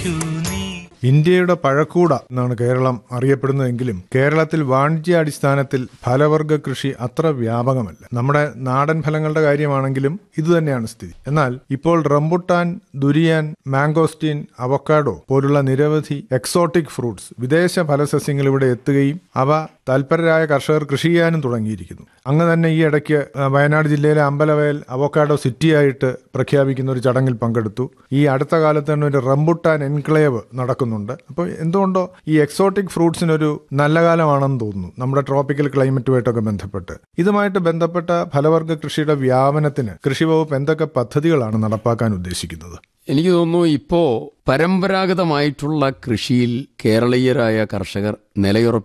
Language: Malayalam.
ഇന്ത്യയുടെ പഴക്കൂട എന്നാണ് കേരളം അറിയപ്പെടുന്നതെങ്കിലും കേരളത്തിൽ വാണിജ്യാടിസ്ഥാനത്തിൽ ഫലവർഗ കൃഷി അത്ര വ്യാപകമല്ല. നമ്മുടെ നാടൻ ഫലങ്ങളുടെ കാര്യമാണെങ്കിലും ഇതുതന്നെയാണ് സ്ഥിതി. എന്നാൽ ഇപ്പോൾ റംബുട്ടാൻ, ദുരിയാൻ, മാംഗോസ്റ്റീൻ, അവക്കാഡോ പോലുള്ള നിരവധി എക്സോട്ടിക് ഫ്രൂട്ട്സ്, വിദേശ ഫലസസ്യങ്ങൾ ഇവിടെ എത്തുകയും അവ തൽപരരായ കർഷകർ കൃഷി ചെയ്യാനും തുടങ്ങിയിരിക്കുന്നു. അങ്ങ് തന്നെ ഈ ഇടയ്ക്ക് വയനാട് ജില്ലയിലെ അമ്പലവയൽ അവക്കാഡോ സിറ്റിയായിട്ട് പ്രഖ്യാപിക്കുന്ന ഒരു ചടങ്ങിൽ പങ്കെടുത്തു. ഈ അടുത്ത കാലത്ത് തന്നെ ഒരു റംബുട്ടാൻ എൻക്ലേവ് നടക്കുന്നുണ്ട്. അപ്പോൾ എന്തുകൊണ്ടോ ഈ എക്സോട്ടിക് ഫ്രൂട്ട്സിനൊരു നല്ല കാലമാണെന്ന് തോന്നുന്നു, നമ്മുടെ ട്രോപ്പിക്കൽ ക്ലൈമറ്റുമായിട്ടൊക്കെ ബന്ധപ്പെട്ട്. ഇതുമായിട്ട് ബന്ധപ്പെട്ട ഫലവർഗ കൃഷിയുടെ വ്യാപനത്തിന് കൃഷി വകുപ്പ് എന്തൊക്കെ പദ്ധതികളാണ് നടപ്പാക്കാൻ ഉദ്ദേശിക്കുന്നത്? എനിക്ക് തോന്നുന്നു ഇപ്പോൾ പരമ്പരാഗതമായിട്ടുള്ള കൃഷിയിൽ കേരളീയരായ കർഷകർ നിലയുറപ്പിച്ചു